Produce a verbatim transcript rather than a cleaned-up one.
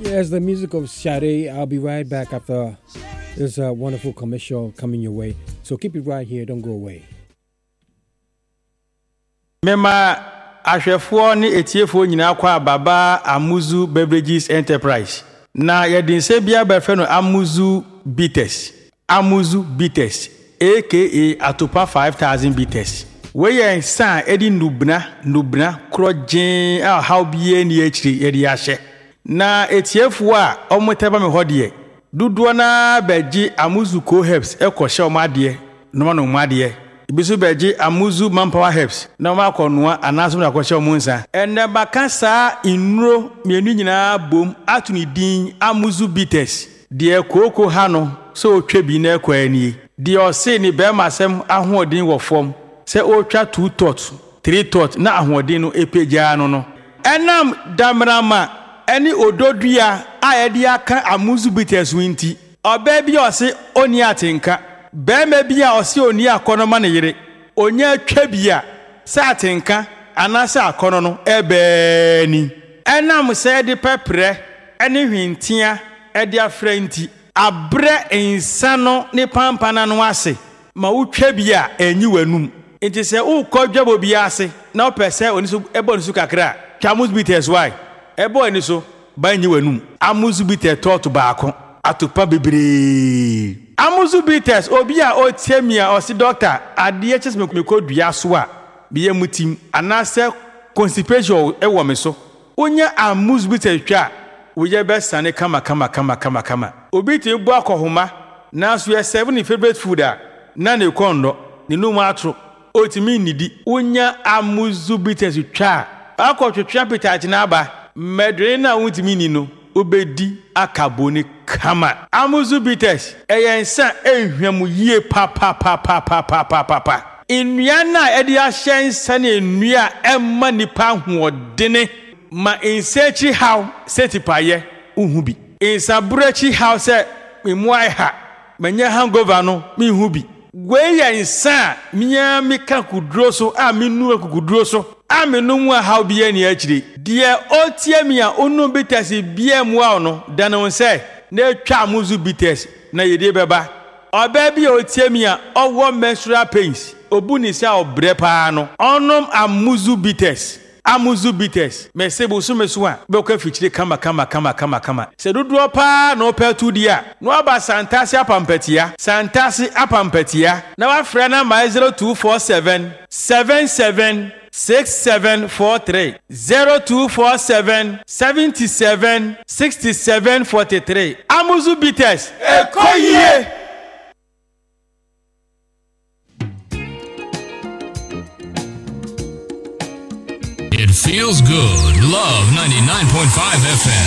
Yes, the music of Sade. I'll be right back after this uh, wonderful commercial coming your way. So keep it right here. Don't go away. Mema ahwefo ne etiefo nyina kwa baba Amuzu Beverages Enterprise. Na yedinse bia befe no Amuzu Bitters. Amuzu Bitters aka Atopa five thousand Bitters. We yen san edi nubna nubna krojen a how bie ni akiri yedi ahye. Na etiefo a omoteba me hodie. Duduo na beji Amuzu Co Herbs ekoshe omade no no omade. Ibisu beji Amuzu Manpower Herbs na ma konoa anaso na kwahye omunsa enne baka saa inuro mienu nyina bom atuni din Amuzu Bitters de koko ha no so otwa bi na ekwani de ose ni be masem ahoodin wo fom se otwa two tot three tot na ahoodin no epeja no no enam damrama eni ododua a yede aka Amuzu Bitters winti oba bi ose oni atenka Beme bia osi oni akono ma ne yire onya twa bia satenka anasa akono no ebe ni enam se de pepre ene hwintia e de afranti abre insano ne pampana no ase ma wutwa bia enyi wanum enti se ukodwabo bia ase na opese oni so ebo ni so kakra Amuzu Bitters why ebo ni so ba enyi wanum Amuzu Bitters tot baako atopa bebre Amuzu Bitters obi a otiemia osi doctor ade ches me kodua so a biye mutim anase constipation e wo me so onya Amuzu Bitters twa wo ye be sane kama kama kama kama kama obi te bu akohoma na so ye seven favorite food a na ne kondo ne no mu atro otimi nidi onya Amuzu Bitters twa akotwetwa pitach na aba medre na wutimi ni no obedi akaboni kama Amuzu Bitters eyensa ehwemu yie pa pa pa pa pa pa pa pa pa enua na edi ahyensa na enua emma nipa hoodene ma ensechi how setipaye uhubi ensabrechi how se memuai ha manya hangover no mi hubi gwe yensa miya mika kudro so a minu akukudro so amenu a how bia ni akire de otiamia onu Bitters bia mu a no dano se na twa Amuzu Bitters na yede beba oba bia otiamia owo menstrual pains obuni se obre pa no onom Amuzu Bitters Amuzu Bitters mesebo so meso a be ko fichire kama kama kama kama kama se duduo pa no petu dia no aba santasi apampatia santasi apampatia na wa frɛ na my zero two four seven seven seven six seven four three zero two four seven seven seven six seven four three Amuzu Bitters ekoye. It feels good. Love ninety-nine point five F M.